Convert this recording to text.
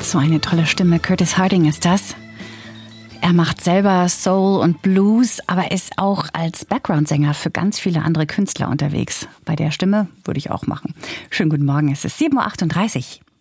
So eine tolle Stimme. Curtis Harding ist das. Er macht selber Soul und Blues, aber ist auch als Background-Sänger für ganz viele andere Künstler unterwegs. Bei der Stimme würde ich auch machen. Schönen guten Morgen, es ist 7.38 Uhr.